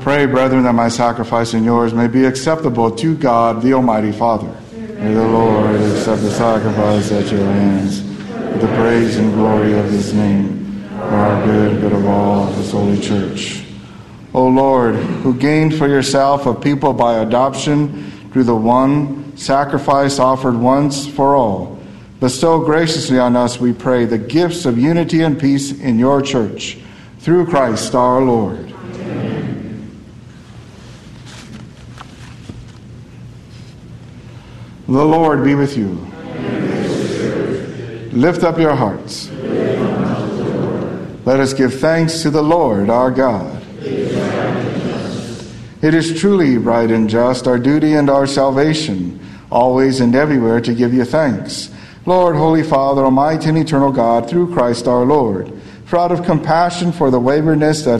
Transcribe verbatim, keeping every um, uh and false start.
Pray, brethren, that my sacrifice and yours may be acceptable to God, the Almighty Father. May the Lord accept the sacrifice at your hands, for the praise and glory of his name, for our good and good of all his holy church. O Lord, who gained for yourself a people by adoption through the one sacrifice offered once for all, bestow graciously on us, we pray, the gifts of unity and peace in your church, through Christ our Lord. Amen. The Lord be with you. Lift up your hearts. Let us give thanks to the Lord our God. It is truly right and just, our duty and our salvation, always and everywhere to give you thanks, Lord, Holy Father, Almighty and eternal God, through Christ our Lord, for out of compassion for the waywardness that